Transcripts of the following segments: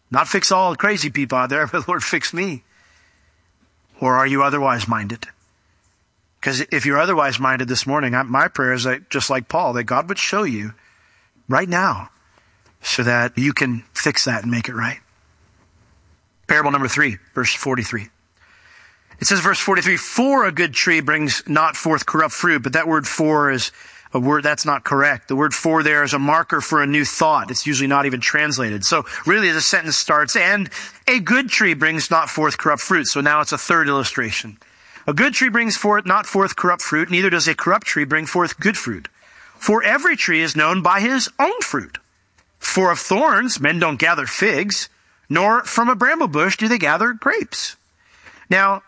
Not fix all the crazy people out there, but Lord, fix me. Or are you otherwise minded? Because if you're otherwise minded this morning, my prayer is that, just like Paul, that God would show you right now so that you can fix that and make it right. Parable number 3, verse 43. It says, verse 43, for a good tree brings not forth corrupt fruit, but that word for is a word that's not correct. The word for there is a marker for a new thought. It's usually not even translated. So really the sentence starts, and a good tree brings not forth corrupt fruit. So now it's a third illustration. A good tree brings forth not forth corrupt fruit, neither does a corrupt tree bring forth good fruit. For every tree is known by his own fruit. For of thorns men don't gather figs, nor from a bramble bush do they gather grapes. Now,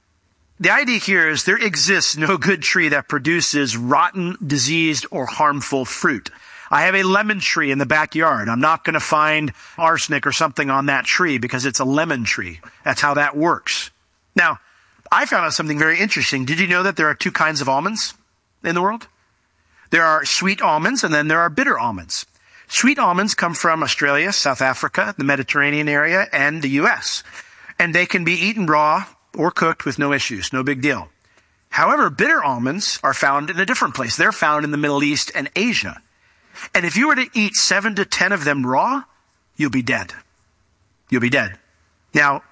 the idea here is there exists no good tree that produces rotten, diseased, or harmful fruit. I have a lemon tree in the backyard. I'm not going to find arsenic or something on that tree because it's a lemon tree. That's how that works. Now, I found out something very interesting. Did you know that there are 2 kinds of almonds in the world? There are sweet almonds and then there are bitter almonds. Sweet almonds come from Australia, South Africa, the Mediterranean area, and the U.S. And they can be eaten raw or cooked with no issues, no big deal. However, bitter almonds are found in a different place. They're found in the Middle East and Asia. And if you were to eat 7 to 10 of them raw, you'll be dead. You'll be dead. Now,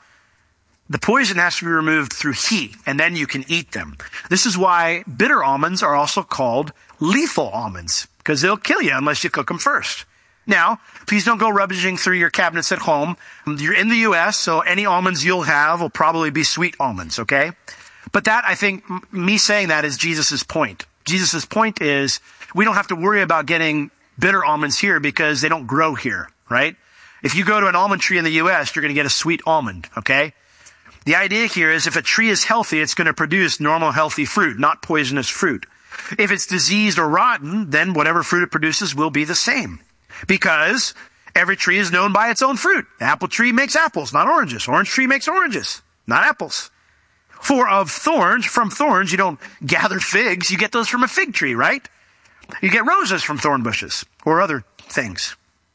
the poison has to be removed through heat, and then you can eat them. This is why bitter almonds are also called lethal almonds, because they'll kill you unless you cook them first. Now, please don't go rummaging through your cabinets at home. You're in the U.S., so any almonds you'll have will probably be sweet almonds, okay? But that, I think, me saying that is Jesus' point. Jesus' point is we don't have to worry about getting bitter almonds here because they don't grow here, right? If you go to an almond tree in the U.S., you're going to get a sweet almond, okay? The idea here is if a tree is healthy, it's going to produce normal, healthy fruit, not poisonous fruit. If it's diseased or rotten, then whatever fruit it produces will be the same. Because every tree is known by its own fruit. The apple tree makes apples, not oranges. Orange tree makes oranges, not apples. For of thorns, from thorns, you don't gather figs. You get those from a fig tree, right? You get roses from thorn bushes or other things.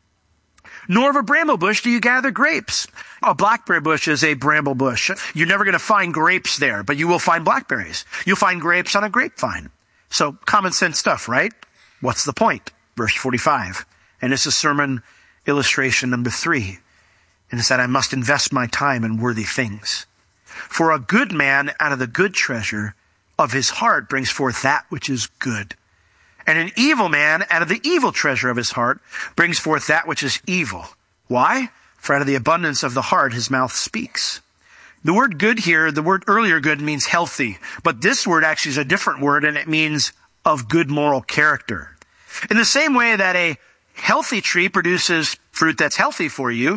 Nor of a bramble bush do you gather grapes. A blackberry bush is a bramble bush. You're never going to find grapes there, but you will find blackberries. You'll find grapes on a grapevine. So common sense stuff, right? What's the point? Verse 45. And it's a sermon illustration number 3. And it's that I must invest my time in worthy things. For a good man out of the good treasure of his heart brings forth that which is good. And an evil man out of the evil treasure of his heart brings forth that which is evil. Why? For out of the abundance of the heart his mouth speaks. The word good here, the word earlier good means healthy. But this word actually is a different word, and it means of good moral character. In the same way that a healthy tree produces fruit that's healthy for you,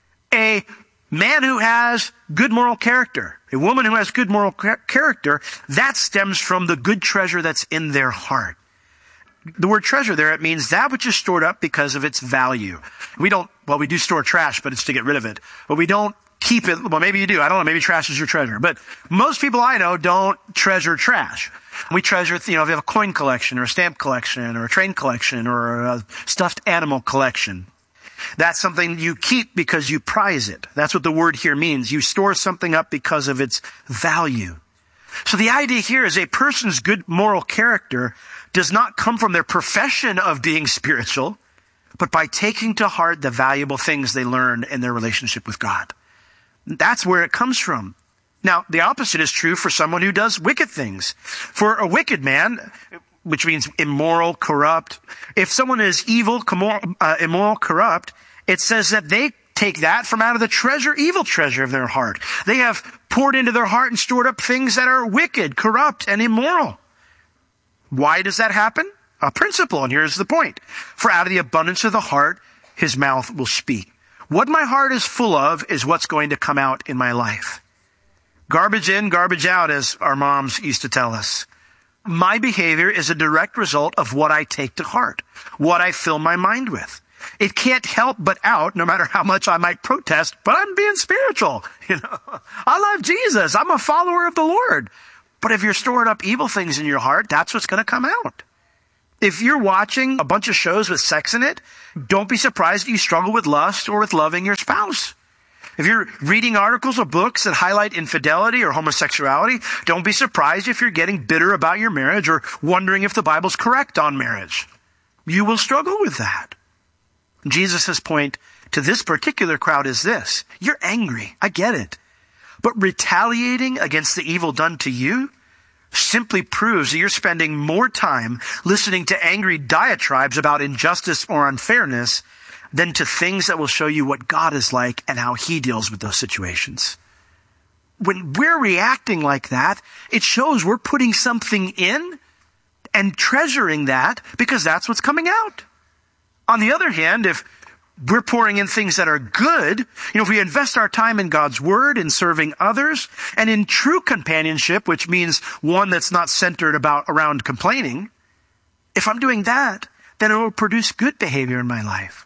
a man who has good moral character, a woman who has good moral character, that stems from the good treasure that's in their heart. The word treasure there, it means that which is stored up because of its value. We do store trash, but it's to get rid of it. But we don't keep it. Well, maybe you do. I don't know. Maybe trash is your treasure. But most people I know don't treasure trash. We treasure, if you have a coin collection or a stamp collection or a train collection or a stuffed animal collection. That's something you keep because you prize it. That's what the word here means. You store something up because of its value. So the idea here is a person's good moral character does not come from their profession of being spiritual, but by taking to heart the valuable things they learn in their relationship with God. That's where it comes from. Now, the opposite is true for someone who does wicked things. For a wicked man, which means immoral, corrupt, if someone is evil, immoral, corrupt, it says that they take that from out of the evil treasure of their heart. They have poured into their heart and stored up things that are wicked, corrupt, and immoral. Why does that happen? A principle, and here's the point. For out of the abundance of the heart, his mouth will speak. What my heart is full of is what's going to come out in my life. Garbage in, garbage out, as our moms used to tell us. My behavior is a direct result of what I take to heart, what I fill my mind with. It can't help but out, no matter how much I might protest, but I'm being spiritual. I love Jesus. I'm a follower of the Lord. But if you're storing up evil things in your heart, that's what's going to come out. If you're watching a bunch of shows with sex in it, don't be surprised if you struggle with lust or with loving your spouse. If you're reading articles or books that highlight infidelity or homosexuality, don't be surprised if you're getting bitter about your marriage or wondering if the Bible's correct on marriage. You will struggle with that. Jesus' point to this particular crowd is this: you're angry. I get it. But retaliating against the evil done to you simply proves that you're spending more time listening to angry diatribes about injustice or unfairness than to things that will show you what God is like and how he deals with those situations. When we're reacting like that, it shows we're putting something in and treasuring that because that's what's coming out. On the other hand, if we're pouring in things that are good, if we invest our time in God's word, in serving others, and in true companionship, which means one that's not centered around complaining, if I'm doing that, then it will produce good behavior in my life.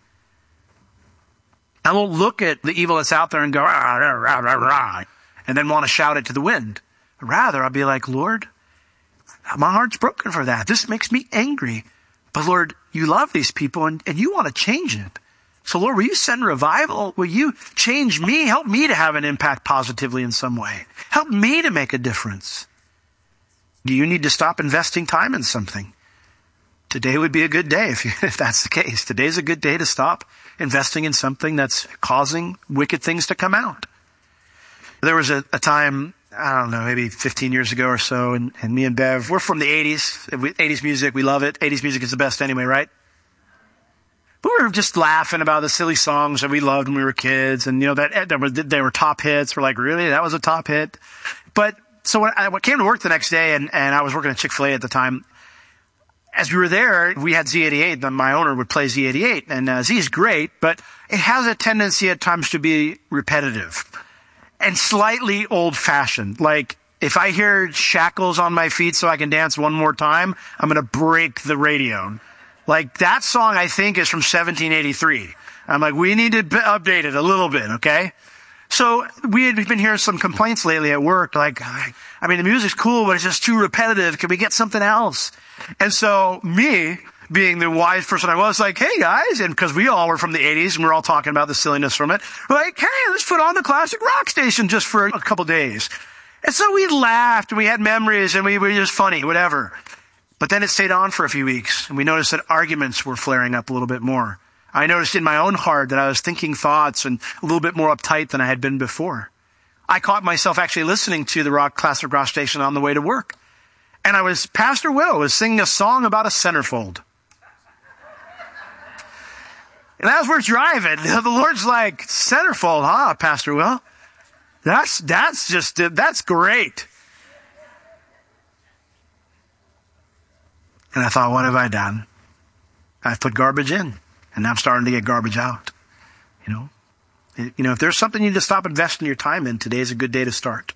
I won't look at the evil that's out there and go, rah, rah, rah, rah, rah, and then want to shout it to the wind. Rather, I'll be like, Lord, my heart's broken for that. This makes me angry. But Lord, you love these people and you want to change it. So Lord, will you send revival? Will you change me? Help me to have an impact positively in some way. Help me to make a difference. Do you need to stop investing time in something? Today would be a good day if that's the case. Today's a good day to stop investing in something that's causing wicked things to come out. There was a time, I don't know, maybe 15 years ago or so, and me and Bev, we're from the 80s. 80s music, we love it. 80s music is the best anyway, right? But we were just laughing about the silly songs that we loved when we were kids. And, they were top hits. We're like, really? That was a top hit? But so when I came to work the next day, and I was working at Chick-fil-A at the time, as we were there, we had Z88. My owner would play Z88. And Z is great, but it has a tendency at times to be repetitive and slightly old-fashioned. Like, if I hear Shackles on My Feet So I Can Dance One More Time, I'm going to break the radio. Like, that song, I think, is from 1783. I'm like, we need to update it a little bit, okay? So we had been hearing some complaints lately at work, like, I mean, the music's cool, but it's just too repetitive. Can we get something else? And so me, being the wise person I was, like, hey guys, and because we all were from the 80s and we're all talking about the silliness from it, we're like, hey, let's put on the classic rock station just for a couple days. And so we laughed and we had memories and we were just funny, whatever. But then it stayed on for a few weeks and we noticed that arguments were flaring up a little bit more. I noticed in my own heart that I was thinking thoughts and a little bit more uptight than I had been before. I caught myself actually listening to the classic rock station on the way to work. And Pastor Will was singing a song about a centerfold. And as we're driving, the Lord's like, centerfold, huh, Pastor Will? That's great. And I thought, what have I done? I've put garbage in, and now I'm starting to get garbage out. If there's something you need to stop investing your time in, today's a good day to start.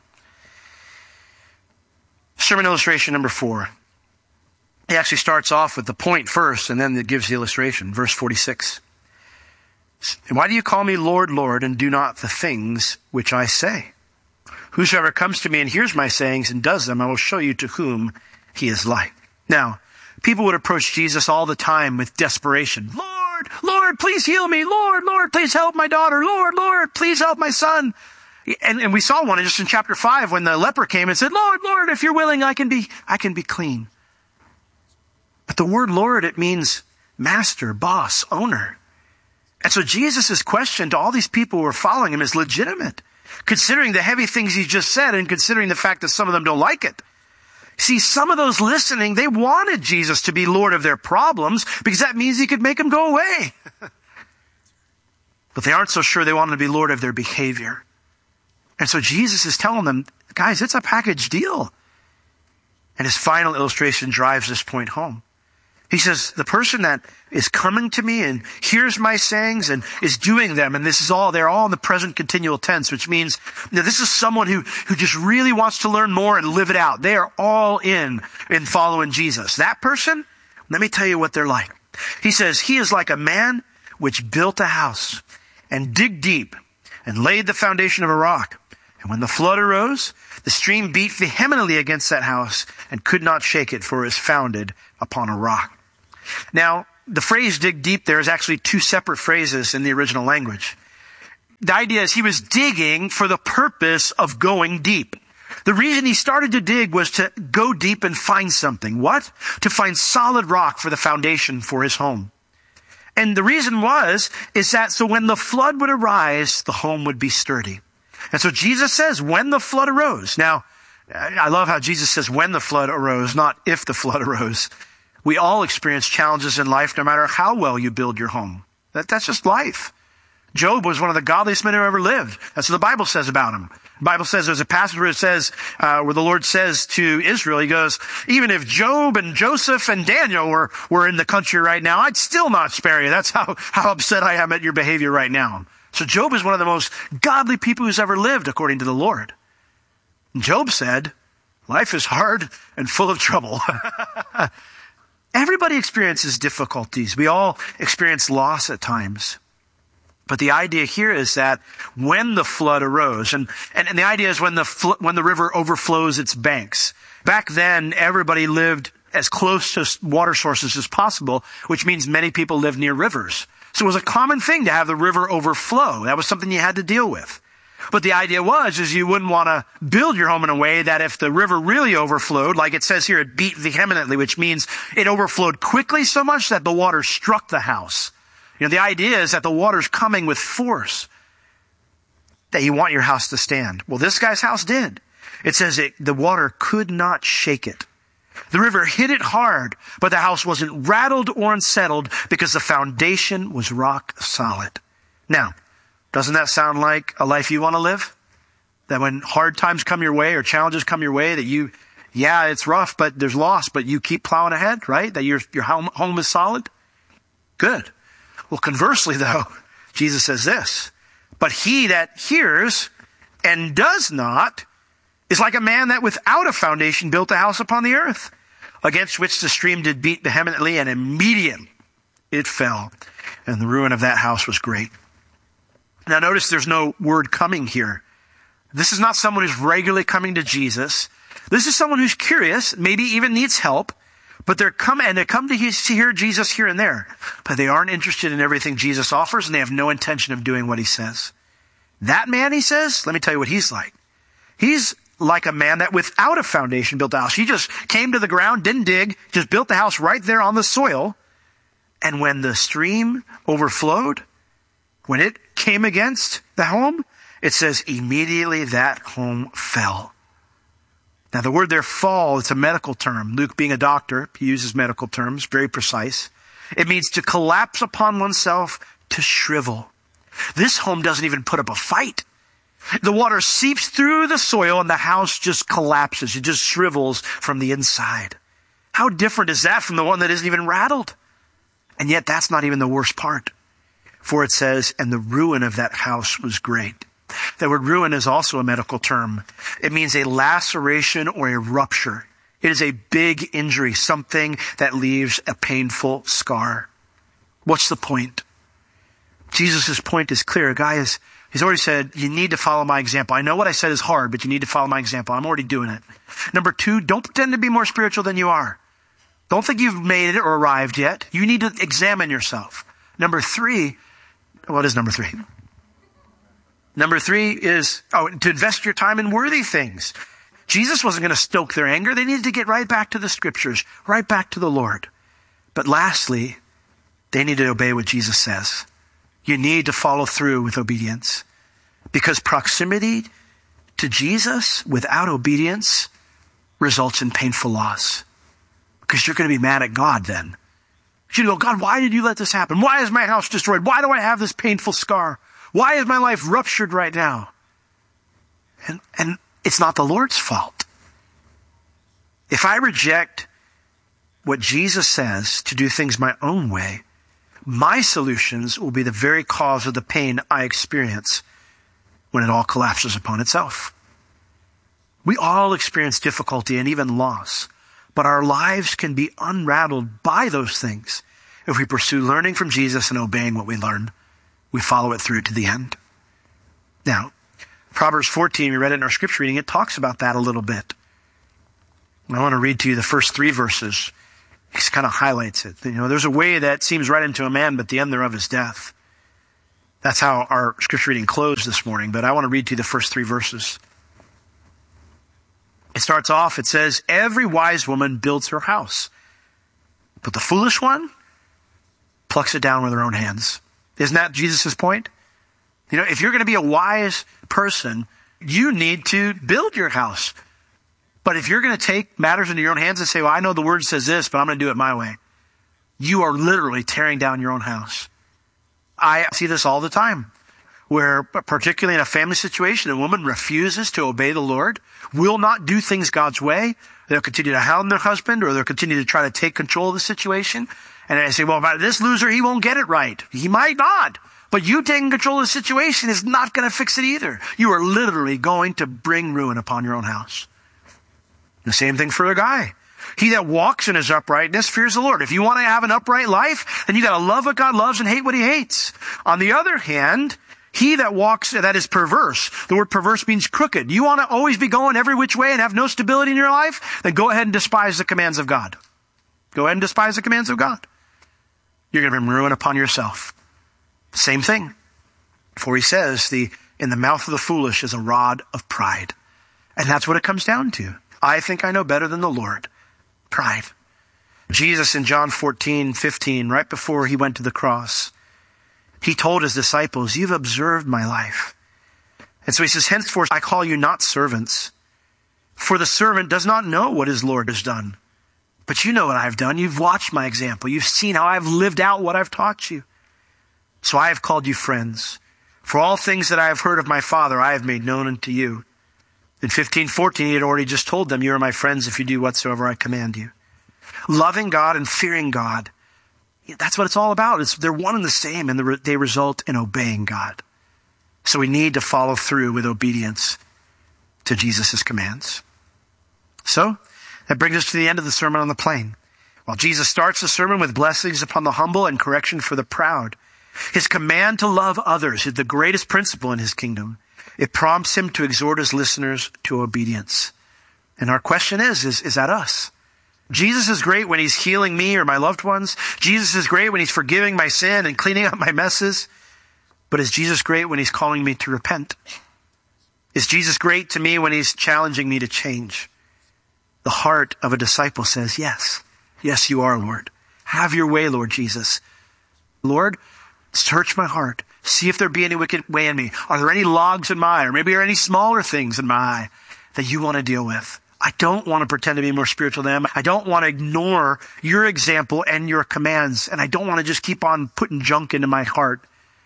Sermon illustration number 4. He actually starts off with the point first, and then it gives the illustration. Verse 46. Why do you call me Lord, Lord, and do not the things which I say? Whosoever comes to me and hears my sayings and does them, I will show you to whom he is like. Now, people would approach Jesus all the time with desperation. Lord, Lord, please heal me. Lord, Lord, please help my daughter. Lord, Lord, please help my son. And we saw one just in chapter 5 when the leper came and said, Lord, Lord, if you're willing, I can be clean. But the word Lord, it means master, boss, owner. And so Jesus' question to all these people who are following him is legitimate, considering the heavy things he just said and considering the fact that some of them don't like it. See, some of those listening, they wanted Jesus to be Lord of their problems because that means he could make them go away. But they aren't so sure they want him to be Lord of their behavior. And so Jesus is telling them, guys, it's a package deal. And his final illustration drives this point home. He says, the person that is coming to me and hears my sayings and is doing them, and they're all in the present continual tense, which means this is someone who just really wants to learn more and live it out. They are all in following Jesus. That person, let me tell you what they're like. He says, he is like a man which built a house and digged deep and laid the foundation of a rock. And when the flood arose, the stream beat vehemently against that house and could not shake it, for it was founded upon a rock. Now, the phrase dig deep there is actually 2 separate phrases in the original language. The idea is he was digging for the purpose of going deep. The reason he started to dig was to go deep and find something. What? To find solid rock for the foundation for his home. And the reason is that so when the flood would arise, the home would be sturdy. And so Jesus says, when the flood arose. Now, I love how Jesus says when the flood arose, not if the flood arose. We all experience challenges in life no matter how well you build your home. That's just life. Job was one of the godliest men who ever lived. That's what the Bible says about him. The Bible says there's a passage where it says, where the Lord says to Israel, he goes, even if Job and Joseph and Daniel were in the country right now, I'd still not spare you. That's how upset I am at your behavior right now. So Job is one of the most godly people who's ever lived, according to the Lord. And Job said, life is hard and full of trouble. Everybody experiences difficulties. We all experience loss at times. But the idea here is that when the flood arose, and the idea is when the river overflows its banks. Back then, everybody lived as close to water sources as possible, which means many people lived near rivers. So it was a common thing to have the river overflow. That was something you had to deal with. But the idea is you wouldn't want to build your home in a way that if the river really overflowed, like it says here, it beat vehemently, which means it overflowed quickly so much that the water struck the house. The idea is that the water's coming with force, that you want your house to stand. Well, this guy's house did. It says the water could not shake it. The river hit it hard, but the house wasn't rattled or unsettled because the foundation was rock solid. Now, doesn't that sound like a life you want to live? That when hard times come your way or challenges come your way, that it's rough, but there's loss, but you keep plowing ahead, right? That your home is solid? Good. Well, conversely, though, Jesus says this, but he that hears and does not is like a man that without a foundation built a house upon the earth, against which the stream did beat vehemently, and immediately it fell, and the ruin of that house was great. Now notice there's no word coming here. This is not someone who's regularly coming to Jesus. This is someone who's curious, maybe even needs help, but they come to hear Jesus here and there, but they aren't interested in everything Jesus offers, and they have no intention of doing what he says. That man, he says, let me tell you what he's like. He's like a man that without a foundation built a house. He just came to the ground, didn't dig, just built the house right there on the soil. And when the stream overflowed, when it came against the home, it says immediately that home fell. Now the word there, fall, it's a medical term. Luke, being a doctor, he uses medical terms, very precise. It means to collapse upon oneself, to shrivel. This home doesn't even put up a fight. The water seeps through the soil and the house just collapses. It just shrivels from the inside. How different is that from the one that isn't even rattled? And yet that's not even the worst part. For it says, and the ruin of that house was great. That word ruin is also a medical term. It means a laceration or a rupture. It is a big injury, something that leaves a painful scar. What's the point? Jesus' point is clear. He's already said, you need to follow my example. I know what I said is hard, but you need to follow my example. I'm already doing it. Number 2, don't pretend to be more spiritual than you are. Don't think you've made it or arrived yet. You need to examine yourself. Number 3, what is number 3? Number 3 is to invest your time in worthy things. Jesus wasn't going to stoke their anger. They needed to get right back to the scriptures, right back to the Lord. But lastly, they need to obey what Jesus says. You need to follow through with obedience, because proximity to Jesus without obedience results in painful loss. Because you're going to be mad at God then. You go, God, why did you let this happen? Why is my house destroyed? Why do I have this painful scar? Why is my life ruptured right now? And it's not the Lord's fault. If I reject what Jesus says to do things my own way, my solutions will be the very cause of the pain I experience when it all collapses upon itself. We all experience difficulty and even loss, but our lives can be unrattled by those things if we pursue learning from Jesus and obeying what we learn. We follow it through to the end. Now, Proverbs 14, we read it in our scripture reading, it talks about that a little bit. I want to read to you the first 3 verses. It kind of highlights it. There's a way that seems right unto a man, but the end thereof is death. That's how our scripture reading closed this morning, but I want to read to you the first 3 verses. It starts off, it says, every wise woman builds her house, but the foolish one plucks it down with her own hands. Isn't that Jesus' point? You know, if you're going to be a wise person, you need to build your house. But if you're going to take matters into your own hands and say, well, I know the word says this, but I'm going to do it my way, you are literally tearing down your own house. I see this all the time, where particularly in a family situation, a woman refuses to obey the Lord, will not do things God's way. They'll continue to hound their husband, or they'll continue to try to take control of the situation. And I say, well, this loser, he won't get it right. He might not. But you taking control of the situation is not going to fix it either. You are literally going to bring ruin upon your own house. The same thing for a guy. He that walks in his uprightness fears the Lord. If you want to have an upright life, then you got to love what God loves and hate what he hates. On the other hand, he that walks, that is perverse. The word perverse means crooked. You want to always be going every which way and have no stability in your life? Then go ahead and despise the commands of God. Go ahead and despise the commands of God. You're going to bring ruin upon yourself. Same thing. For he says, in the mouth of the foolish is a rod of pride. And that's what it comes down to. I think I know better than the Lord. Pride. Jesus in John 14:15, right before he went to the cross, he told his disciples, you've observed my life. And so he says, henceforth I call you not servants, for the servant does not know what his Lord has done. But you know what I've done. You've watched my example. You've seen how I've lived out what I've taught you. So I have called you friends. For all things that I have heard of my Father, I have made known unto you. In 15:14, he had already just told them, you are my friends if you do whatsoever I command you. Loving God and fearing God. That's what it's all about. They're one and the same, and they result in obeying God. So we need to follow through with obedience to Jesus' commands. So that brings us to the end of the Sermon on the Plain. While Jesus starts the sermon with blessings upon the humble and correction for the proud, his command to love others is the greatest principle in his kingdom. It prompts him to exhort his listeners to obedience. And our question is that us? Jesus is great when he's healing me or my loved ones. Jesus is great when he's forgiving my sin and cleaning up my messes. But is Jesus great when he's calling me to repent? Is Jesus great to me when he's challenging me to change? The heart of a disciple says, yes. Yes, you are, Lord. Have your way, Lord Jesus. Lord, search my heart. See if there be any wicked way in me. Are there any logs in my eye? Or maybe there are any smaller things in my eye that you want to deal with? I don't want to pretend to be more spiritual than them. I don't want to ignore your example and your commands. And I don't want to just keep on putting junk into my heart.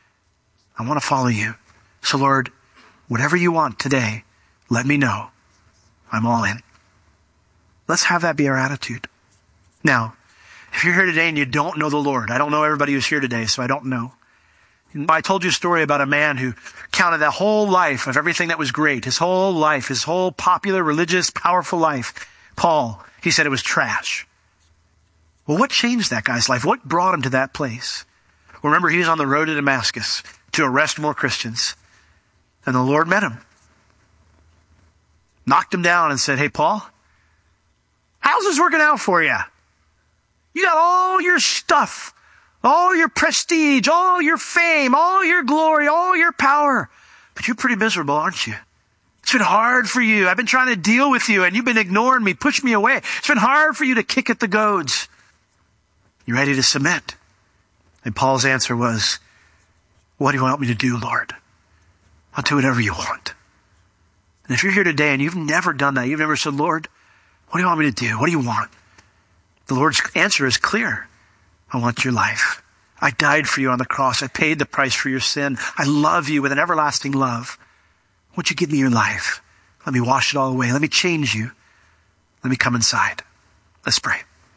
I want to follow you. So Lord, whatever you want today, let me know. I'm all in. Let's have that be our attitude. Now, if you're here today and you don't know the Lord, I don't know everybody who's here today, so I don't know. I told you a story about a man who counted that whole life of everything that was great, his whole life, his whole popular, religious, powerful life. Paul, he said it was trash. Well, what changed that guy's life? What brought him to that place? Well, remember, he was on the road to Damascus to arrest more Christians. And the Lord met him. Knocked him down and said, hey, Paul, how's this working out for you? You got all your stuff, all your prestige, all your fame, all your glory, all your power. But you're pretty miserable, aren't you? It's been hard for you. I've been trying to deal with you and you've been ignoring me, pushing me away. It's been hard for you to kick at the goads. You ready to submit? And Paul's answer was, what do you want me to do, Lord? I'll do whatever you want. And if you're here today and you've never done that, you've never said, Lord, what do you want me to do? What do you want? The Lord's answer is clear. I want your life. I died for you on the cross. I paid the price for your sin. I love you with an everlasting love. Won't you give me your life? Let me wash it all away. Let me change you. Let me come inside. Let's pray.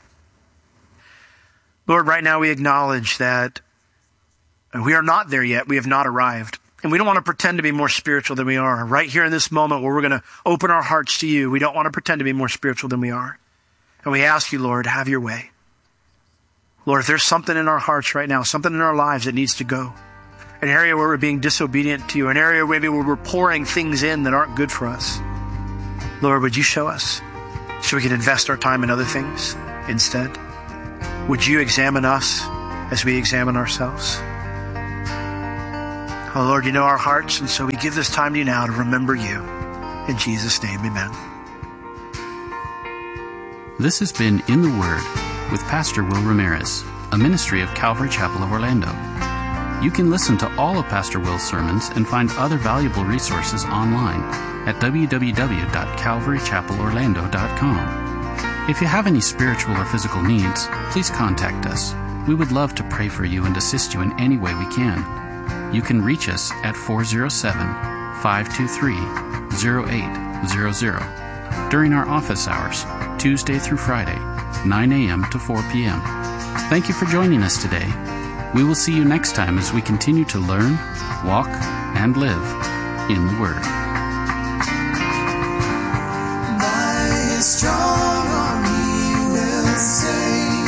Lord, right now we acknowledge that we are not there yet. We have not arrived. And we don't want to pretend to be more spiritual than we are. Right here in this moment where we're going to open our hearts to you, we don't want to pretend to be more spiritual than we are. And we ask you, Lord, have your way. Lord, if there's something in our hearts right now, something in our lives that needs to go, an area where we're being disobedient to you, an area maybe where we're pouring things in that aren't good for us, Lord, would you show us so we can invest our time in other things instead? Would you examine us as we examine ourselves? Oh, Lord, you know our hearts, and so we give this time to you now to remember you. In Jesus' name, amen. This has been In the Word with Pastor Will Ramirez, a ministry of Calvary Chapel of Orlando. You can listen to all of Pastor Will's sermons and find other valuable resources online at www.calvarychapelorlando.com. If you have any spiritual or physical needs, please contact us. We would love to pray for you and assist you in any way we can. You can reach us at 407-523-0800 during our office hours, Tuesday through Friday, 9 a.m. to 4 p.m. Thank you for joining us today. We will see you next time as we continue to learn, walk, and live in the Word. By His strong arm He will save.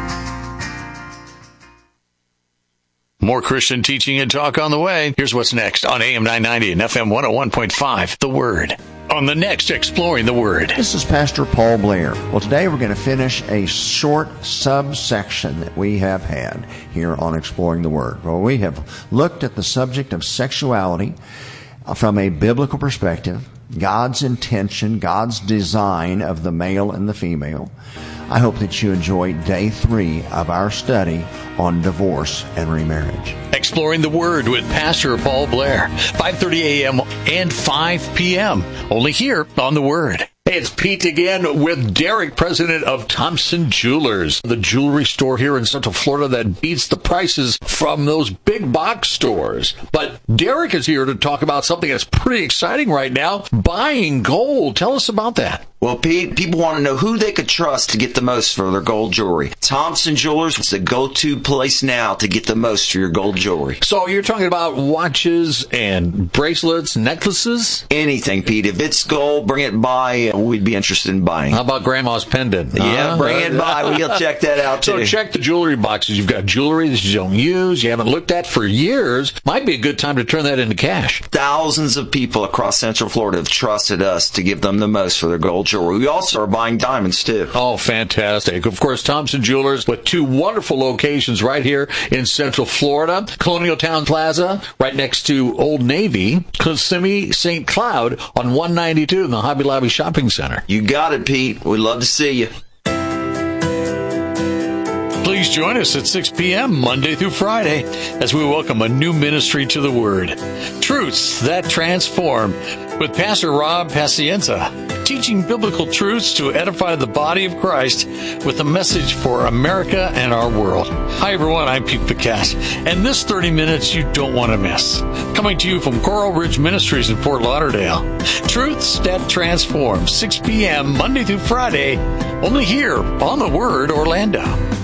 More Christian teaching and talk on the way. Here's what's next on AM 990 and FM 101.5, The Word. On the next Exploring the Word. This is Pastor Paul Blair. Well, today we're going to finish a short subsection that we have had here on Exploring the Word. Well, we have looked at the subject of sexuality from a biblical perspective, God's intention, God's design of the male and the female. I hope that you enjoyed day 3 of our study on divorce and remarriage. Exploring the Word with Pastor Paul Blair, 5:30 a.m. and 5 p.m. Only here on The Word. Hey, it's Pete again with Derek, president of Thompson Jewelers, the jewelry store here in Central Florida that beats the prices from those big box stores. But Derek is here to talk about something that's pretty exciting right now, buying gold. Tell us about that. Well, Pete, people want to know who they could trust to get the most for their gold jewelry. Thompson Jewelers is the go-to place now to get the most for your gold jewelry. So you're talking about watches and bracelets, necklaces? Anything, Pete. If it's gold, bring it by. We'd be interested in buying. How about Grandma's pendant? Yeah, bring it by. We'll check that out, too. So check the jewelry boxes. You've got jewelry that you don't use, you haven't looked at for years. Might be a good time to turn that into cash. Thousands of people across Central Florida have trusted us to give them the most for their gold jewelry. We also are buying diamonds, too. Oh, fantastic. Of course, Thompson Jewelers with 2 wonderful locations right here in Central Florida. Colonial Town Plaza, right next to Old Navy. Kissimmee St. Cloud on 192 in the Hobby Lobby Shopping Center. You got it, Pete. We'd love to see you. Please join us at 6 p.m. Monday through Friday as we welcome a new ministry to the Word. Truths That Transform with Pastor Rob Pacienza, teaching biblical truths to edify the body of Christ with a message for America and our world. Hi, everyone. I'm Pete Paquette, and this 30 minutes you don't want to miss. Coming to you from Coral Ridge Ministries in Fort Lauderdale. Truths That Transform, 6 p.m. Monday through Friday, only here on The Word Orlando.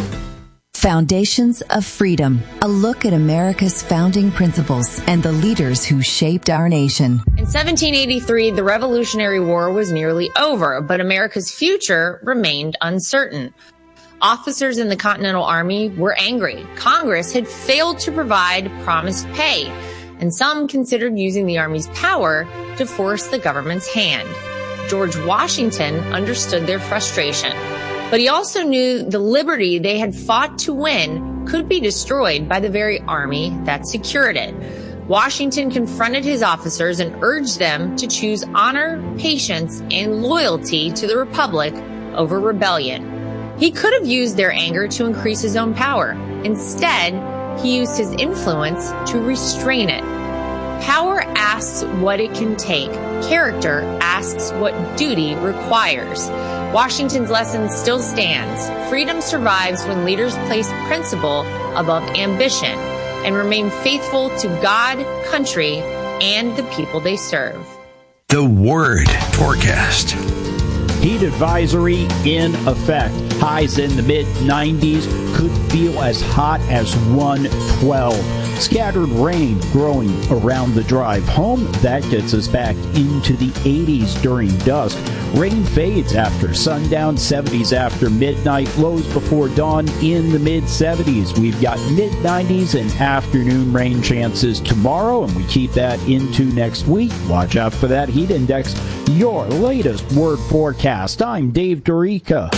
Foundations of Freedom, a look at America's founding principles and the leaders who shaped our nation. In 1783, the Revolutionary War was nearly over, but America's future remained uncertain. Officers in the Continental Army were angry. Congress had failed to provide promised pay, and some considered using the Army's power to force the government's hand. George Washington understood their frustration. But he also knew the liberty they had fought to win could be destroyed by the very army that secured it. Washington confronted his officers and urged them to choose honor, patience, and loyalty to the Republic over rebellion. He could have used their anger to increase his own power. Instead, he used his influence to restrain it. Power asks what it can take. Character asks what duty requires. Washington's lesson still stands. Freedom survives when leaders place principle above ambition and remain faithful to God, country, and the people they serve. The Word Forecast. Heat advisory in effect. Highs in the mid-90s, could feel as hot as 112. Scattered rain growing around the drive home. That gets us back into the 80s during dusk. Rain fades after sundown, 70s after midnight, lows before dawn in the mid-70s. We've got mid-90s and afternoon rain chances tomorrow, and we keep that into next week. Watch out for that heat index. Your latest Word Forecast. I'm Dave Dorica.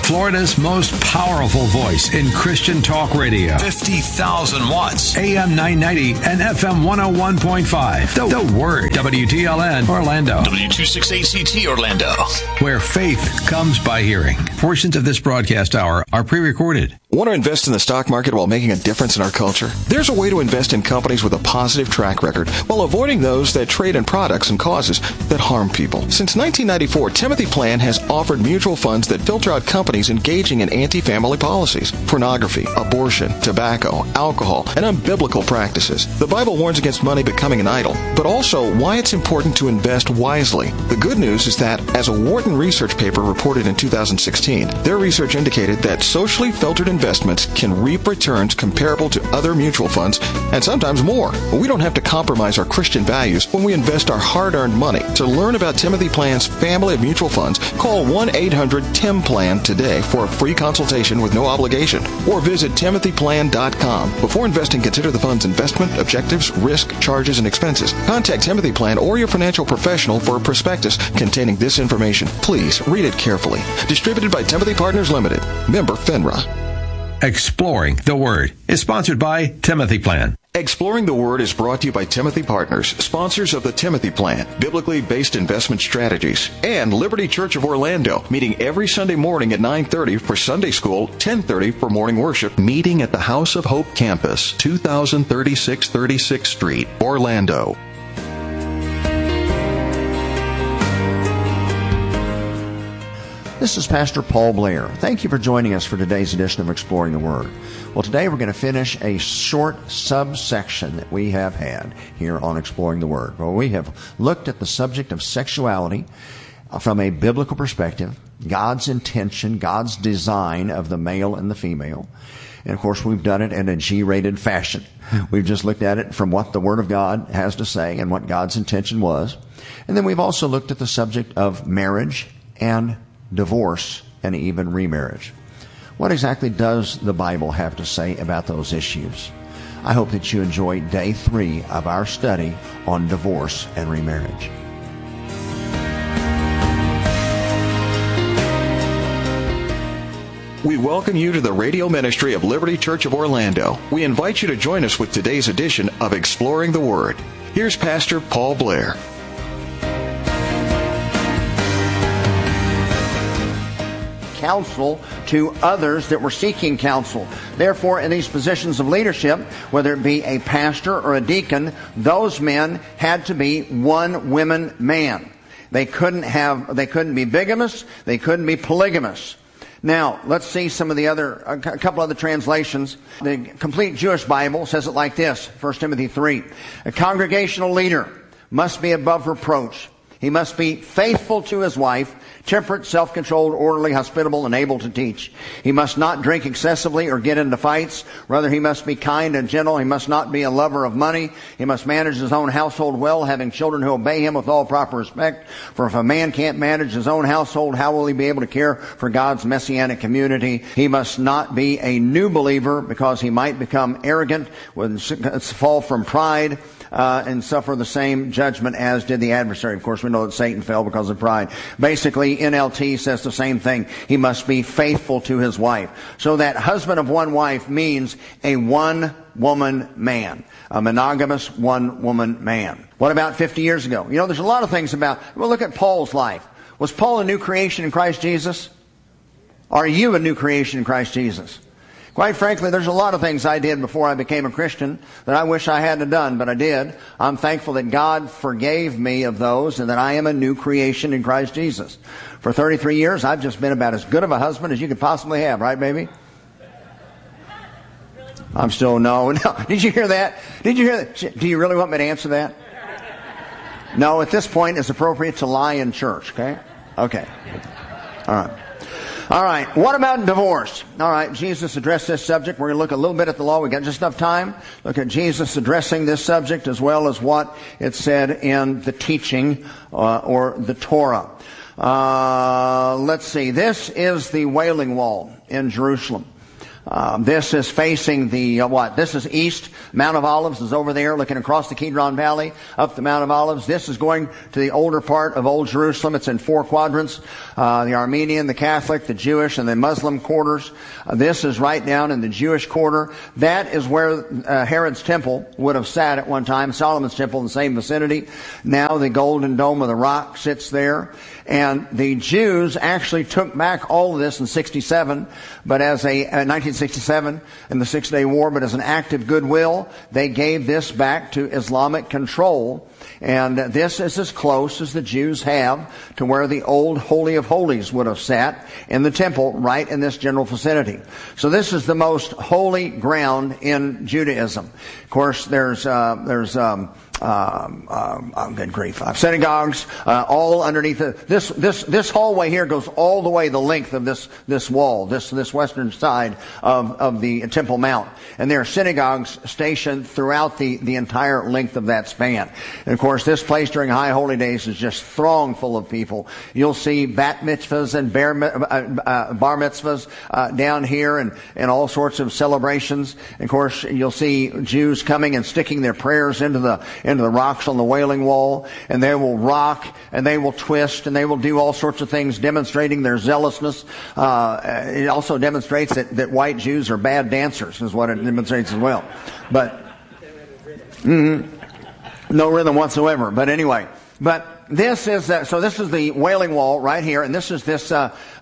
Florida's most powerful voice in Christian talk radio. 50,000 watts. AM 990 and FM 101.5. The Word. WTLN Orlando. W268CT Orlando. Where faith comes by hearing. Portions of this broadcast hour are pre-recorded. Want to invest in the stock market while making a difference in our culture? There's a way to invest in companies with a positive track record while avoiding those that trade in products and causes that harm people. Since 1994, Timothy Plan has offered mutual funds that filter out companies engaging in anti-family policies, pornography, abortion, tobacco, alcohol, and unbiblical practices. The Bible warns against money becoming an idol, but also why it's important to invest wisely. The good news is that, as a Wharton research paper reported in 2016, their research indicated that socially filtered investments can reap returns comparable to other mutual funds and sometimes more. We don't have to compromise our Christian values when we invest our hard-earned money. To learn about Timothy Plan's family of mutual funds, call 1-800-TIM-PLAN today for a free consultation with no obligation, or visit timothyplan.com. Before investing, consider the fund's investment, objectives, risk, charges, and expenses. Contact Timothy Plan or your financial professional for a prospectus containing this information. Please read it carefully. Distributed by Timothy Partners Limited. Member FINRA. Exploring the Word is sponsored by Timothy Plan. Exploring the Word is brought to you by Timothy Partners, sponsors of the Timothy Plan, biblically based investment strategies, and Liberty Church of Orlando, meeting every Sunday morning at 9:30 for Sunday School, 10:30 for morning worship, meeting at the House of Hope campus, 2036 36th Street, Orlando. This is Pastor Paul Blair. Thank you for joining us for today's edition of Exploring the Word. Well, today we're going to finish a short subsection that we have had here on Exploring the Word. Well, we have looked at the subject of sexuality from a biblical perspective, God's intention, God's design of the male and the female. And, of course, we've done it in a G-rated fashion. We've just looked at it from what the Word of God has to say and what God's intention was. And then we've also looked at the subject of marriage and divorce, and even remarriage. What exactly does the Bible have to say about those issues? I hope that you enjoy day 3 of our study on divorce and remarriage. We welcome you to the radio ministry of Liberty Church of Orlando. We invite you to join us with today's edition of Exploring the Word. Here's Pastor Paul Blair. Counsel to others that were seeking counsel. Therefore, in these positions of leadership, whether it be a pastor or a deacon, those men had to be one woman man. They couldn't be bigamous, they couldn't be polygamous. Now, let's see a couple other translations. The Complete Jewish Bible says it like this, 1 Timothy 3. A congregational leader must be above reproach. He must be faithful to his wife, temperate, self-controlled, orderly, hospitable, and able to teach. He must not drink excessively or get into fights. Rather, he must be kind and gentle. He must not be a lover of money. He must manage his own household well, having children who obey him with all proper respect. For if a man can't manage his own household, how will he be able to care for God's messianic community? He must not be a new believer, because he might become arrogant, fall from pride, and suffer the same judgment as did the adversary. Of course, we know that Satan fell because of pride. Basically, NLT says the same thing. He must be faithful to his wife. So that husband of one wife means a one-woman man, a monogamous one-woman man. What about 50 years ago? You know, there's a lot of things look at Paul's life. Was Paul a new creation in Christ Jesus? Are you a new creation in Christ Jesus? Quite frankly, there's a lot of things I did before I became a Christian that I wish I hadn't done, but I did. I'm thankful that God forgave me of those and that I am a new creation in Christ Jesus. For 33 years, I've just been about as good of a husband as you could possibly have, right, baby? I'm still, no. Did you hear that? Do you really want me to answer that? No, at this point, it's appropriate to lie in church, okay? Okay. All right. What about divorce? All right. Jesus addressed this subject. We're going to look a little bit at the law. We got just enough time. Look at Jesus addressing this subject as well as what it said in the teaching or the Torah. Let's see. This is the Wailing Wall in Jerusalem. This is facing the, This is east. Mount of Olives is over there, looking across the Kidron Valley, up the Mount of Olives. This is going to the older part of Old Jerusalem. It's in 4 quadrants. The Armenian, the Catholic, the Jewish, and the Muslim quarters. This is right down in the Jewish quarter. That is where Herod's temple would have sat at one time. Solomon's temple in the same vicinity. Now the Golden Dome of the Rock sits there. And the Jews actually took back all of this in 67, but as 1967 in the 6-Day War, but as an act of goodwill, they gave this back to Islamic control. And this is as close as the Jews have to where the old Holy of Holies would have sat in the temple, right in this general vicinity. So this is the most holy ground in Judaism. Of course, there's good grief, synagogues, all underneath it. This hallway here goes all the way the length of this wall, this western side of the Temple Mount. And there are synagogues stationed throughout the entire length of that span. And of course, this place during high holy days is just throng full of people. You'll see bat mitzvahs and bar mitzvahs down here, and all sorts of celebrations. And of course, you'll see Jews coming and sticking their prayers into the rocks on the Wailing Wall, and they will rock, and they will twist, and they will do all sorts of things, demonstrating their zealousness. It also demonstrates that white Jews are bad dancers, is what it demonstrates as well. But no rhythm whatsoever. But anyway, this is this is the Wailing Wall right here, and this is this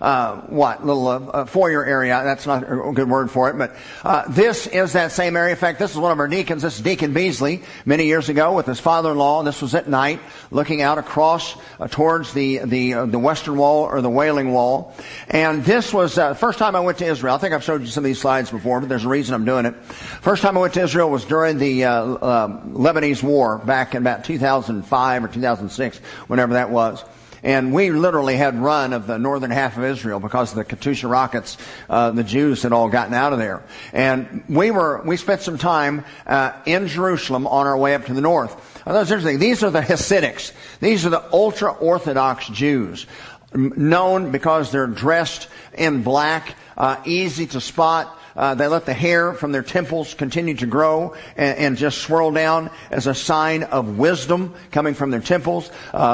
little foyer area. That's not a good word for it, but this is that same area. In fact, this is one of our deacons. This is Deacon Beasley many years ago with his father-in-law. This was at night, looking out across towards the Western Wall or the Wailing Wall. And this was the first time I went to Israel. I think I've showed you some of these slides before, but there's a reason I'm doing it. First time I went to Israel was during the Lebanese War back in about 2005 or 2006. Whenever that was. And we literally had run of the northern half of Israel because of the Katyusha rockets. The Jews had all gotten out of there. And we spent some time in Jerusalem on our way up to the north. I thought it was interesting. These are the Hasidics. These are the ultra-Orthodox Jews. Known because they're dressed in black, easy to spot. They let the hair from their temples continue to grow and just swirl down as a sign of wisdom coming from their temples.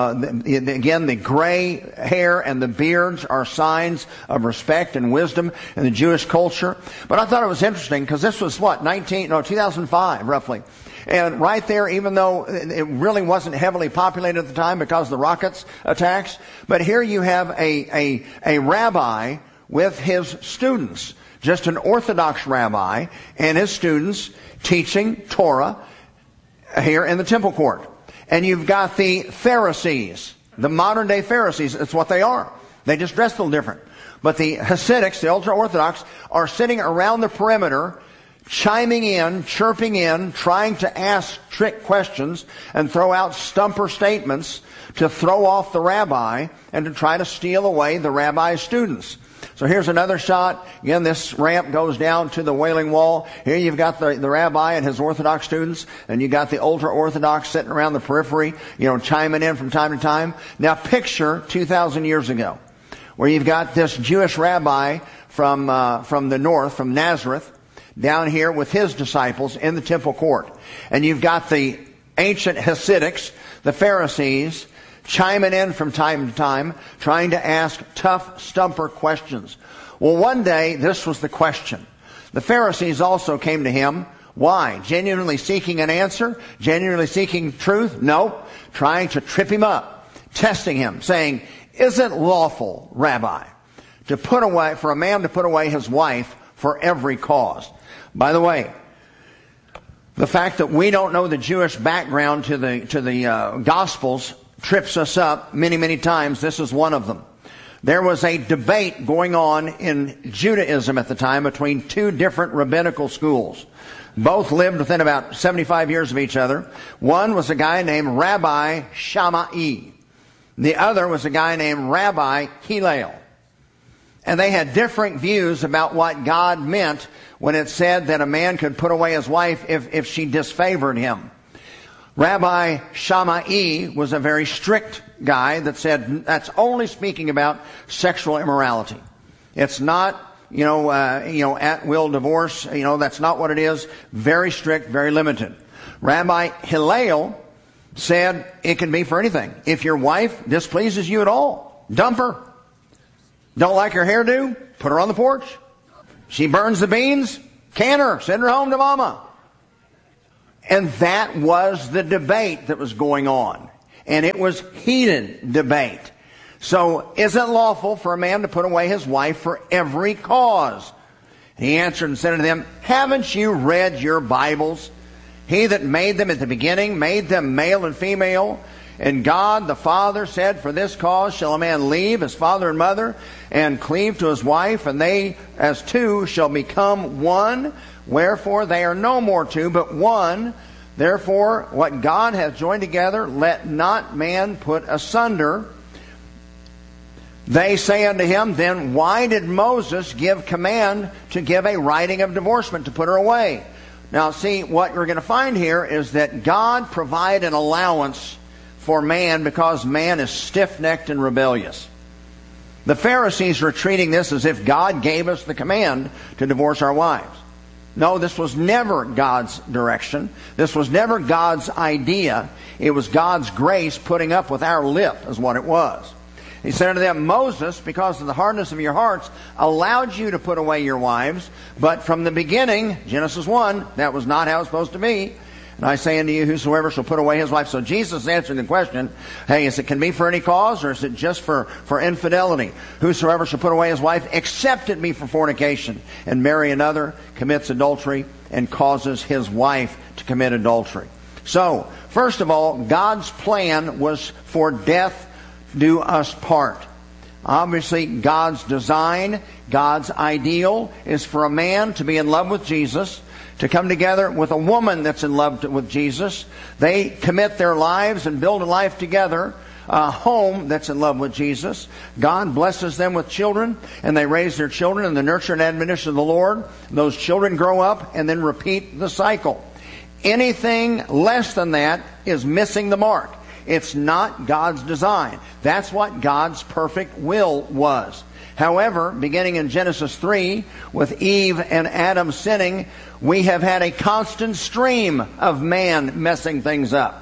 Again, the gray hair and the beards are signs of respect and wisdom in the Jewish culture. But I thought it was interesting because this was 2005 roughly. And right there, even though it really wasn't heavily populated at the time because of the rockets attacks, but here you have a rabbi with his students. Just an Orthodox rabbi and his students teaching Torah here in the temple court. And you've got the Pharisees, the modern day Pharisees. That's what they are. They just dress a little different. But the Hasidics, the ultra-Orthodox, are sitting around the perimeter, chiming in, chirping in, trying to ask trick questions and throw out stumper statements to throw off the rabbi and to try to steal away the rabbi's students. So here's another shot. Again, this ramp goes down to the Wailing Wall. Here you've got the rabbi and his Orthodox students, and you got the ultra-Orthodox sitting around the periphery, chiming in from time to time. Now picture 2,000 years ago, where you've got this Jewish rabbi from the north, from Nazareth, down here with his disciples in the temple court. And you've got the ancient Hasidics, the Pharisees, chiming in from time to time, trying to ask tough stumper questions. Well, one day, this was the question. The Pharisees also came to him. Why? Genuinely seeking an answer? Genuinely seeking truth? No. Trying to trip him up, testing him, saying, is it lawful, Rabbi, for a man to put away his wife for every cause? By the way, the fact that we don't know the Jewish background to the Gospels trips us up many, many times. This is one of them. There was a debate going on in Judaism at the time between two different rabbinical schools. Both lived within about 75 years of each other. One was a guy named Rabbi Shammai. The other was a guy named Rabbi Hillel. And they had different views about what God meant when it said that a man could put away his wife if she disfavored him. Rabbi Shammai was a very strict guy that said that's only speaking about sexual immorality. It's not, at will divorce. That's not what it is. Very strict, very limited. Rabbi Hillel said it can be for anything. If your wife displeases you at all, dump her. Don't like her hairdo? Put her on the porch. She burns the beans? Can her. Send her home to mama. And that was the debate that was going on. And it was heated debate. So, is it lawful for a man to put away his wife for every cause? He answered and said unto them, haven't you read your Bibles? He that made them at the beginning made them male and female. And God the Father said, for this cause shall a man leave his father and mother, and cleave to his wife, and they as two shall become one. Wherefore they are no more two, but one. Therefore what God hath joined together, let not man put asunder. They say unto him, then why did Moses give command to give a writing of divorcement, to put her away? Now see, what you're going to find here is that God provided an allowance for man because man is stiff-necked and rebellious. The Pharisees were treating this as if God gave us the command to divorce our wives. No, this was never God's direction. This was never God's idea. It was God's grace putting up with our lip, is what it was. He said unto them, Moses, because of the hardness of your hearts, allowed you to put away your wives. But from the beginning, Genesis 1, that was not how it's supposed to be. And I say unto you, whosoever shall put away his wife. So Jesus answered the question, hey, can be for any cause, or is it just for infidelity? Whosoever shall put away his wife, except it be for fornication, and marry another, commits adultery, and causes his wife to commit adultery. So, first of all, God's plan was for death do us part. Obviously, God's design, God's ideal is for a man to be in love with Jesus, to come together with a woman that's in love with Jesus. They commit their lives and build a life together, a home that's in love with Jesus. God blesses them with children, and they raise their children in the nurture and admonition of the Lord. Those children grow up and then repeat the cycle. Anything less than that is missing the mark. It's not God's design. That's what God's perfect will was. However, beginning in Genesis 3, with Eve and Adam sinning, we have had a constant stream of man messing things up.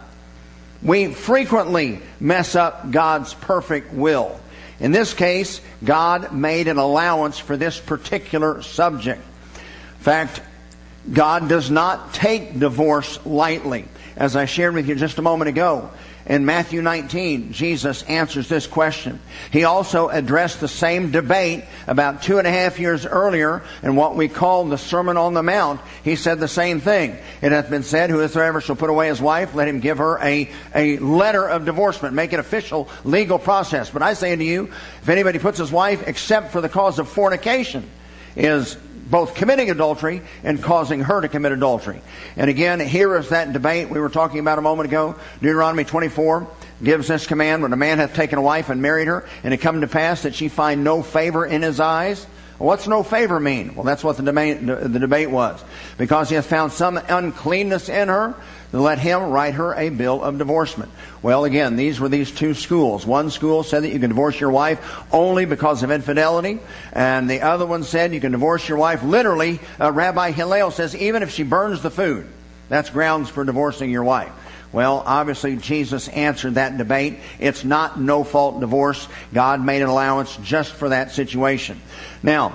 We frequently mess up God's perfect will. In this case, God made an allowance for this particular subject. In fact, God does not take divorce lightly. As I shared with you just a moment ago, in Matthew 19, Jesus answers this question. He also addressed the same debate about 2.5 years earlier in what we call the Sermon on the Mount. He said the same thing. It hath been said, whosoever shall put away his wife, let him give her a letter of divorcement, make it official legal process. But I say unto you, if anybody puts his wife except for the cause of fornication, is both committing adultery and causing her to commit adultery. And again, here is that debate we were talking about a moment ago. Deuteronomy 24 gives this command, when a man hath taken a wife and married her, and it come to pass that she find no favor in his eyes. Well, what's no favor mean? Well, that's what the debate was. Because he hath found some uncleanness in her, let him write her a bill of divorcement. Well, again, these were these two schools. One school said that you can divorce your wife only because of infidelity, and the other one said you can divorce your wife literally. Rabbi Hillel says even if she burns the food, that's grounds for divorcing your wife. Well, obviously, Jesus answered that debate. It's not no-fault divorce. God made an allowance just for that situation. Now,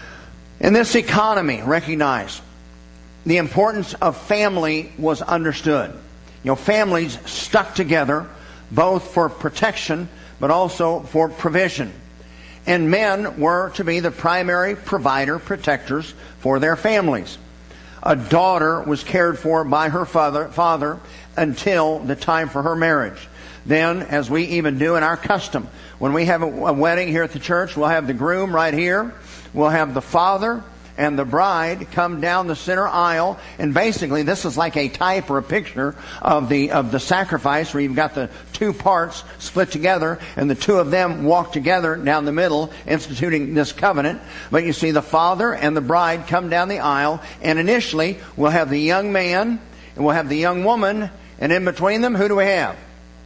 in this economy, recognize the importance of family was understood. Families stuck together both for protection but also for provision. And men were to be the primary provider, protectors for their families. A daughter was cared for by her father until the time for her marriage. Then, as we even do in our custom, when we have a wedding here at the church, we'll have the groom right here. We'll have the father and the bride come down the center aisle, and basically this is like a type or a picture of the sacrifice, where you've got the two parts split together and the two of them walk together down the middle, instituting this covenant. But you see the father and the bride come down the aisle, and initially we'll have the young man and we'll have the young woman, and in between them, who do we have?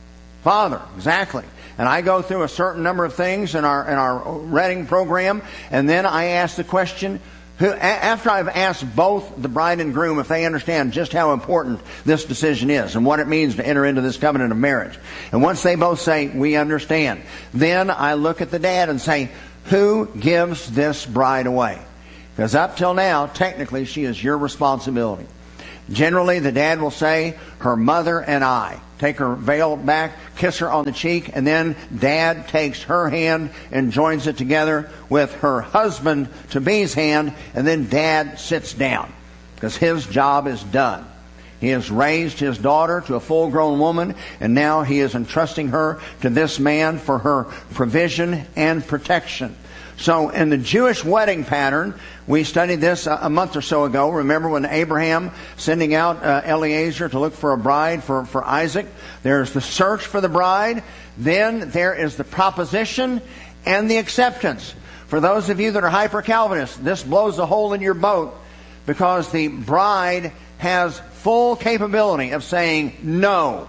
Father, exactly. And I go through a certain number of things in our Reading program, and then I ask the question, after I've asked both the bride and groom if they understand just how important this decision is and what it means to enter into this covenant of marriage. And once they both say, we understand, then I look at the dad and say, who gives this bride away? Because up till now, technically, she is your responsibility. Generally, the dad will say, her mother and I. Take her veil back, kiss her on the cheek, and then dad takes her hand and joins it together with her husband-to-be's hand, and then dad sits down because his job is done. He has raised his daughter to a full-grown woman, and now he is entrusting her to this man for her provision and protection. So in the Jewish wedding pattern, we studied this a month or so ago. Remember when Abraham sending out Eliezer to look for a bride for Isaac? There's the search for the bride. Then there is the proposition and the acceptance. For those of you that are hyper-Calvinists, this blows a hole in your boat because the bride has full capability of saying no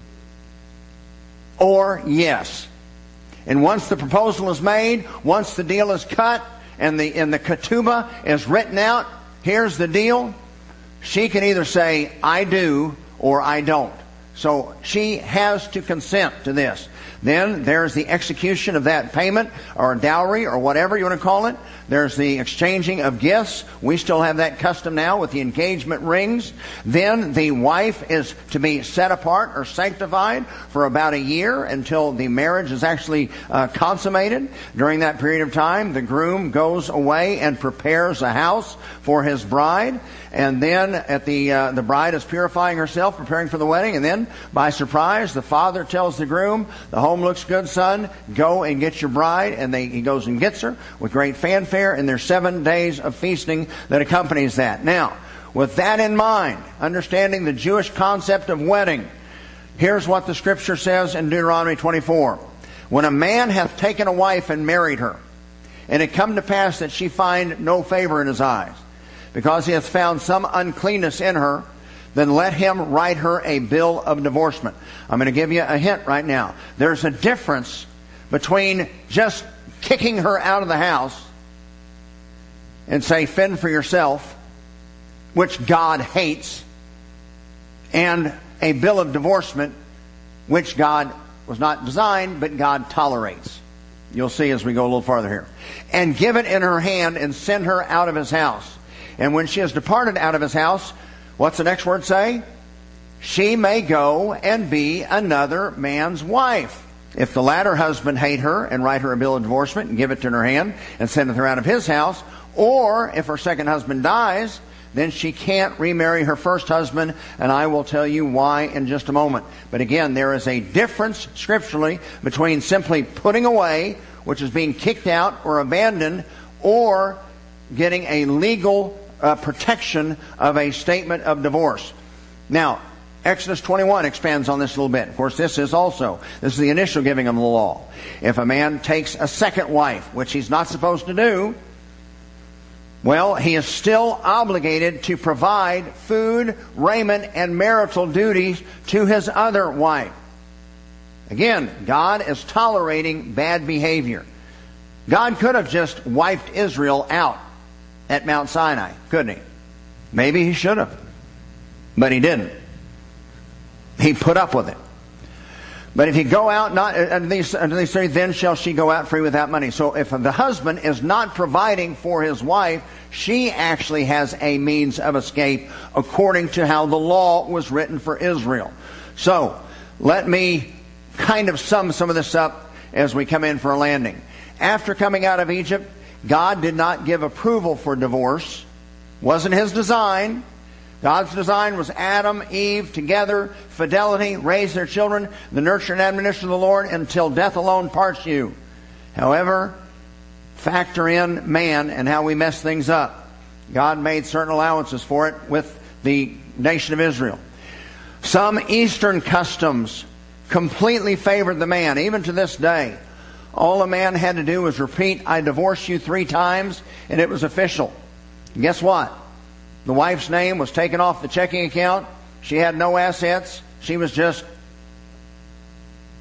or yes. And once the proposal is made, once the deal is cut, and the ketubah is written out, here's the deal. She can either say, I do, or I don't. So she has to consent to this. Then there's the execution of that payment, or dowry, or whatever you want to call it. There's the exchanging of gifts. We still have that custom now with the engagement rings. Then the wife is to be set apart or sanctified for about a year until the marriage is actually consummated. During that period of time, the groom goes away and prepares a house for his bride. And then at the bride is purifying herself, preparing for the wedding. And then, by surprise, the father tells the groom, the home looks good, son. Go and get your bride. And he goes and gets her with great fanfare. And there's 7 days of feasting that accompanies that. Now, with that in mind, understanding the Jewish concept of wedding, here's what the Scripture says in Deuteronomy 24. When a man hath taken a wife and married her, and it come to pass that she find no favor in his eyes, because he hath found some uncleanness in her, then let him write her a bill of divorcement. I'm going to give you a hint right now. There's a difference between just kicking her out of the house and say, fend for yourself, which God hates, and a bill of divorcement, which God was not designed, but God tolerates. You'll see as we go a little farther here. And give it in her hand and send her out of his house. And when she has departed out of his house, what's the next word say? She may go and be another man's wife. If the latter husband hate her and write her a bill of divorcement and give it in her hand and send her out of his house, or if her second husband dies, then she can't remarry her first husband, and I will tell you why in just a moment. But again, there is a difference scripturally between simply putting away, which is being kicked out or abandoned, or getting a legal protection of a statement of divorce. Now, Exodus 21 expands on this a little bit. Of course, this is the initial giving of the law. If a man takes a second wife, which he's not supposed to do, well, he is still obligated to provide food, raiment, and marital duties to his other wife. Again, God is tolerating bad behavior. God could have just wiped Israel out at Mount Sinai, couldn't he? Maybe he should have, but he didn't. He put up with it. But if you go out not under these three, then shall she go out free without money. So if the husband is not providing for his wife, she actually has a means of escape according to how the law was written for Israel. So let me kind of sum some of this up as we come in for a landing. After coming out of Egypt, God did not give approval for divorce. Wasn't his design. God's design was Adam, Eve, together, fidelity, raise their children, the nurture and admonition of the Lord until death alone parts you. However, factor in man and how we mess things up. God made certain allowances for it with the nation of Israel. Some Eastern customs completely favored the man, even to this day. All a man had to do was repeat, I divorce you 3 times, and it was official. And guess what? The wife's name was taken off the checking account. She had no assets. She was just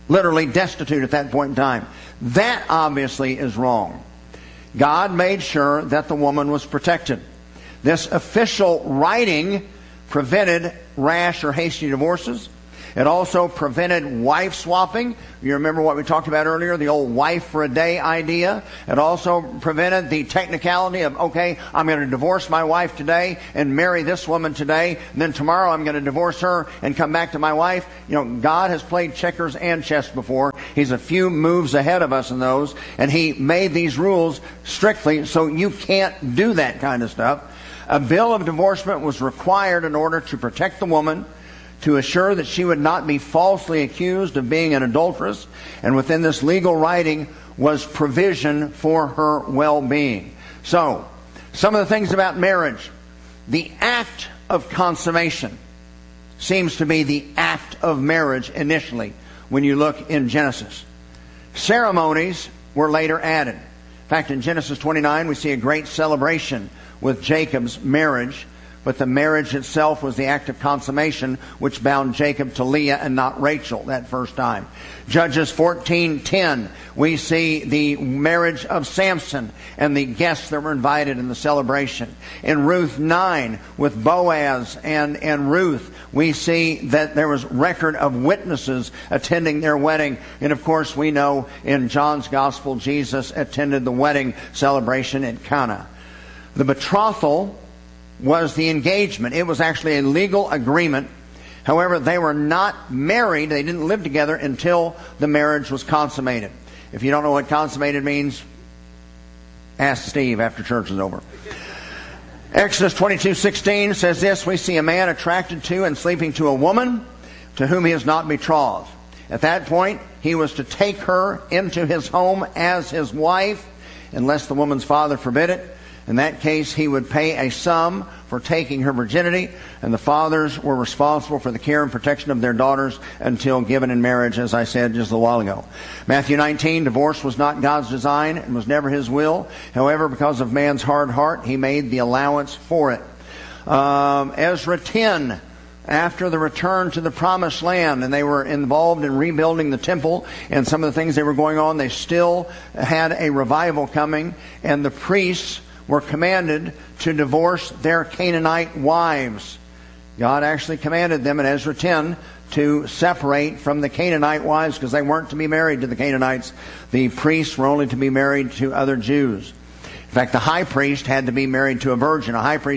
literally destitute at that point in time. That obviously is wrong. God made sure that the woman was protected. This official writing prevented rash or hasty divorces. It also prevented wife swapping. You remember what we talked about earlier, the old wife for a day idea. It also prevented the technicality of, okay, I'm going to divorce my wife today and marry this woman today, and then tomorrow I'm going to divorce her and come back to my wife. You know, God has played checkers and chess before. He's a few moves ahead of us in those, and He made these rules strictly so you can't do that kind of stuff. A bill of divorcement was required in order to protect the woman, to assure that she would not be falsely accused of being an adulteress, and within this legal writing was provision for her well-being. So, some of the things about marriage. The act of consummation seems to be the act of marriage initially when you look in Genesis. Ceremonies were later added. In fact, in Genesis 29 we see a great celebration with Jacob's marriage. But the marriage itself was the act of consummation, which bound Jacob to Leah and not Rachel that first time. Judges 14:10, we see the marriage of Samson and the guests that were invited in the celebration. In Ruth 9, with Boaz and Ruth, we see that there was record of witnesses attending their wedding. And of course, we know in John's Gospel, Jesus attended the wedding celebration at Cana. The betrothal was the engagement. It was actually a legal agreement. However, they were not married. They didn't live together until the marriage was consummated. If you don't know what consummated means, ask Steve after church is over. Exodus 22:16 says this, we see a man attracted to and sleeping to a woman to whom he is not betrothed. At that point, he was to take her into his home as his wife, unless the woman's father forbid it. In that case, he would pay a sum for taking her virginity, and the fathers were responsible for the care and protection of their daughters until given in marriage, as I said just a while ago. Matthew 19, divorce was not God's design and was never His will. However, because of man's hard heart, He made the allowance for it. Ezra 10, after the return to the Promised Land, and they were involved in rebuilding the temple and some of the things that were going on, they still had a revival coming, and the priests were commanded to divorce their Canaanite wives. God actually commanded them in Ezra 10 to separate from the Canaanite wives because they weren't to be married to the Canaanites. The priests were only to be married to other Jews. In fact, the high priest had to be married to a virgin.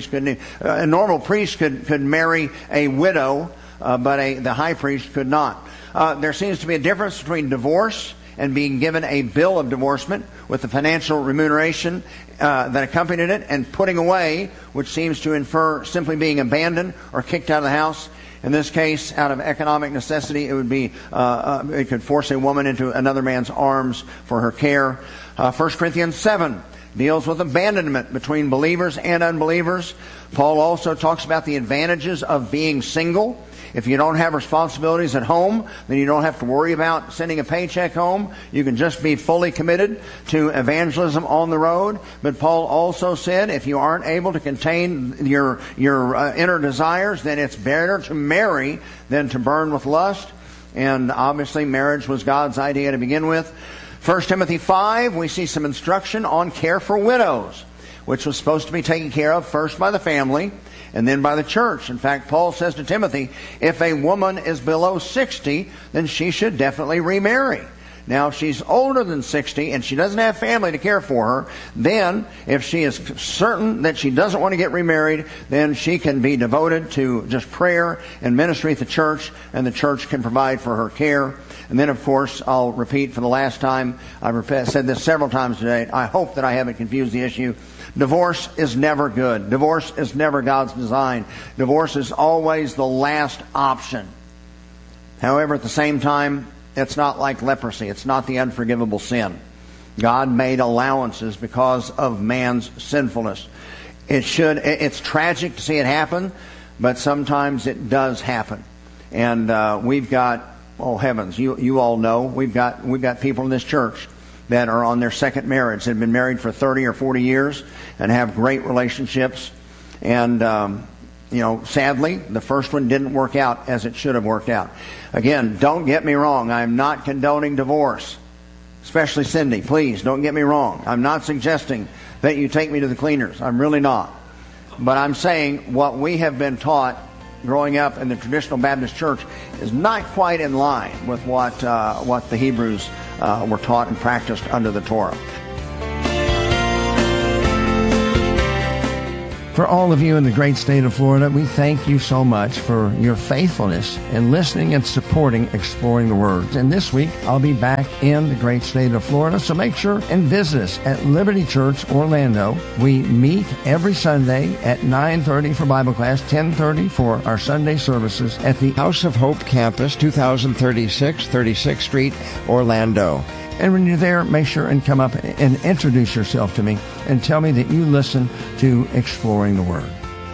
A normal priest could marry a widow, but the high priest could not. There seems to be a difference between divorce and being given a bill of divorcement with the financial remuneration that accompanied it, and putting away, which seems to infer simply being abandoned or kicked out of the house. In this case, out of economic necessity, it would be it could force a woman into another man's arms for her care. 1 Corinthians 7 deals with abandonment between believers and unbelievers. Paul also talks about the advantages of being single. If you don't have responsibilities at home, then you don't have to worry about sending a paycheck home. You can just be fully committed to evangelism on the road. But Paul also said if you aren't able to contain your inner desires, then it's better to marry than to burn with lust. And obviously marriage was God's idea to begin with. 1 Timothy 5, we see some instruction on care for widows, which was supposed to be taken care of first by the family and then by the church. In fact, Paul says to Timothy, if a woman is below 60, then she should definitely remarry. Now, if she's older than 60 and she doesn't have family to care for her, then if she is certain that she doesn't want to get remarried, then she can be devoted to just prayer and ministry at the church, and the church can provide for her care. And then, of course, I'll repeat for the last time, I've said this several times today, I hope that I haven't confused the issue. Divorce is never good. Divorce is never God's design. Divorce is always the last option. However, at the same time, it's not like leprosy. It's not the unforgivable sin. God made allowances because of man's sinfulness. It's tragic to see it happen, but sometimes it does happen. And we've got, oh heavens, you all know, we've got people in this church that are on their second marriage, that have been married for 30 or 40 years and have great relationships. And Sadly, the first one didn't work out as it should have worked out. Again, don't get me wrong. I'm not condoning divorce. Especially Cindy, please don't get me wrong. I'm not suggesting that you take me to the cleaners. I'm really not. But I'm saying what we have been taught growing up in the traditional Baptist church is not quite in line with what the Hebrews were taught and practiced under the Torah. For all of you in the great state of Florida, we thank you so much for your faithfulness in listening and supporting Exploring the Word. And this week, I'll be back in the great state of Florida, so make sure and visit us at Liberty Church, Orlando. We meet every Sunday at 9:30 for Bible class, 10:30 for our Sunday services at the House of Hope campus, 2036 36th Street, Orlando. And when you're there, make sure and come up and introduce yourself to me and tell me that you listen to Exploring the Word.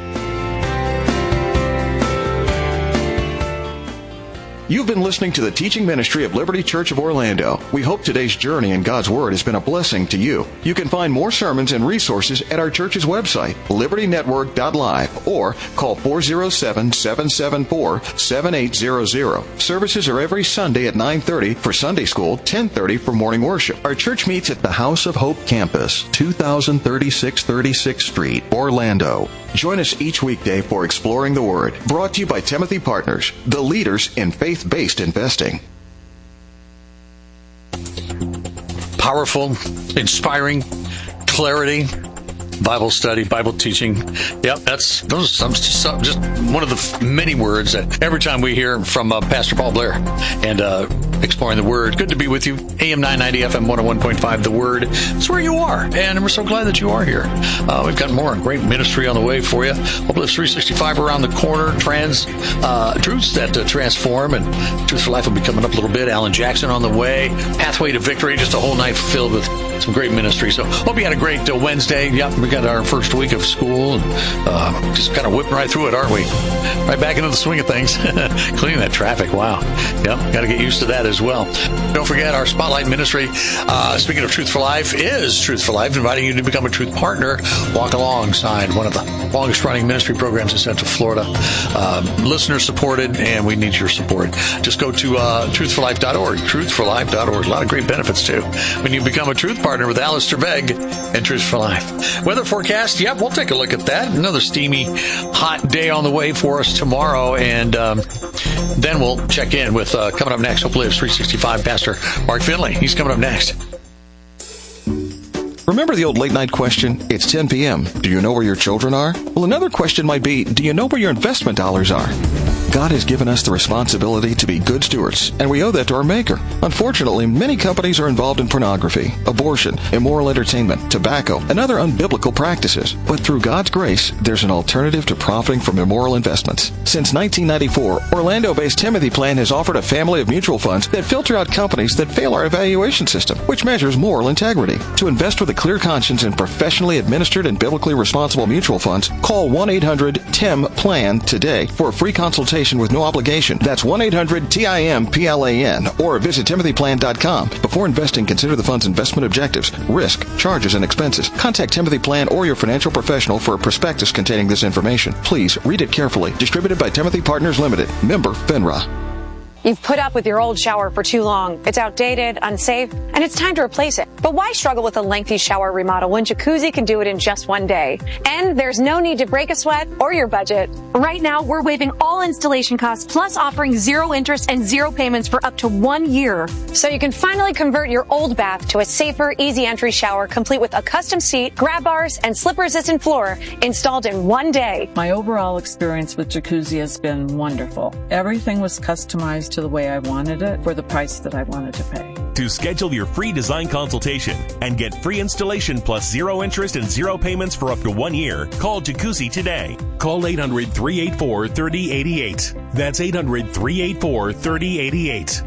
You've been listening to the teaching ministry of Liberty Church of Orlando. We hope today's journey in God's Word has been a blessing to you. You can find more sermons and resources at our church's website, libertynetwork.live, or call 407-774-7800. Services are every Sunday at 9:30 for Sunday school, 10:30 for morning worship. Our church meets at the House of Hope campus, 2036 36th Street, Orlando. Join us each weekday for Exploring the Word, brought to you by Timothy Partners, the leaders in faith-based investing. Powerful, inspiring, clarity, Bible study, Bible teaching. Yep, just one of the many words that every time we hear from Pastor Paul Blair and Exploring the Word. Good to be with you. AM 990, FM 101.5, The Word. It's where you are, and we're so glad that you are here. We've got more great ministry on the way for you. Uplift 365 around the corner. Truths that transform, and Truth for Life will be coming up a little bit. Alan Jackson on the way. Pathway to Victory, just a whole night filled with some great ministry. So hope you had a great Wednesday. Yep, we got our first week of school, and just kind of whipping right through it, aren't we? Right back into the swing of things. Cleaning that traffic. Wow. Yep, got to get used to that as well. Don't forget our Spotlight ministry, speaking of Truth for Life, is Truth for Life, inviting you to become a Truth partner. Walk alongside one of the longest running ministry programs in Central Florida. Listener supported, and we need your support. Just go to truthforlife.org, truthforlife.org. A lot of great benefits too when you become a Truth partner with Alistair Begg and Truth for Life. Weather forecast, yep, we'll take a look at that. Another steamy, hot day on the way for us tomorrow, and then we'll check in with coming up next, hopefully it's 365 Pastor Mark Finley. He's coming up next. Remember the old late-night question? It's 10 p.m. Do you know where your children are? Well, another question might be, do you know where your investment dollars are? God has given us the responsibility to be good stewards, and we owe that to our Maker. Unfortunately, many companies are involved in pornography, abortion, immoral entertainment, tobacco, and other unbiblical practices. But through God's grace, there's an alternative to profiting from immoral investments. Since 1994, Orlando-based Timothy Plan has offered a family of mutual funds that filter out companies that fail our evaluation system, which measures moral integrity. To invest with a clear conscience in professionally administered and biblically responsible mutual funds, call 1-800-TIM-PLAN today for a free consultation with no obligation. That's 1-800-TIM-PLAN, or visit timothyplan.com. Before investing, consider the fund's investment objectives, risk, charges, and expenses. Contact Timothy Plan or your financial professional for a prospectus containing this information. Please read it carefully. Distributed by Timothy Partners Limited. Member FINRA. You've put up with your old shower for too long. It's outdated, unsafe, and it's time to replace it. But why struggle with a lengthy shower remodel when Jacuzzi can do it in just one day? And there's no need to break a sweat or your budget. Right now, we're waiving all installation costs, plus offering 0 interest and 0 payments for up to 1 year. So you can finally convert your old bath to a safer, easy entry shower, complete with a custom seat, grab bars, and slip-resistant floor installed in 1 day. My overall experience with Jacuzzi has been wonderful. Everything was customized to the way I wanted it for the price that I wanted to pay. To schedule your free design consultation and get free installation plus 0 interest and 0 payments for up to 1 year, call Jacuzzi today. Call 800-384-3088. That's 800-384-3088.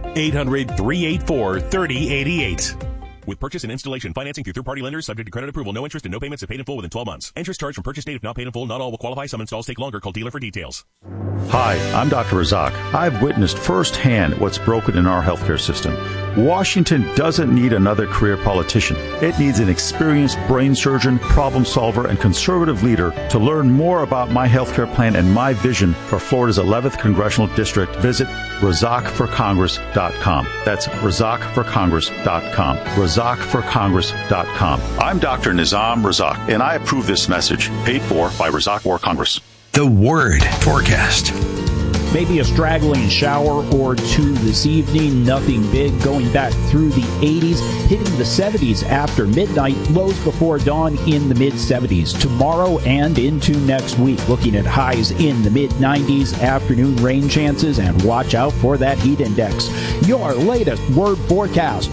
800-384-3088. With purchase and installation financing through third-party lenders, subject to credit approval, no interest and no payments if paid in full within 12 months. Interest charged from purchase date if not paid in full. Not all will qualify. Some installs take longer. Call dealer for details. Hi, I'm Dr. Razak. I've witnessed firsthand what's broken in our healthcare system. Washington doesn't need another career politician. It needs an experienced brain surgeon, problem solver, and conservative leader. To learn more about my healthcare plan and my vision for Florida's 11th Congressional District, visit razakforcongress.com. That's razakforcongress.com. razakforcongress.com. I'm Dr. Nizam Razak, and I approve this message, paid for by Razak for Congress. The Word Forecast. Maybe a straggling shower or two this evening. Nothing big. Going back through the 80s, hitting the 70s after midnight. Lows before dawn in the mid-70s. Tomorrow and into next week, looking at highs in the mid-90s. Afternoon rain chances, and watch out for that heat index. Your latest Word Forecast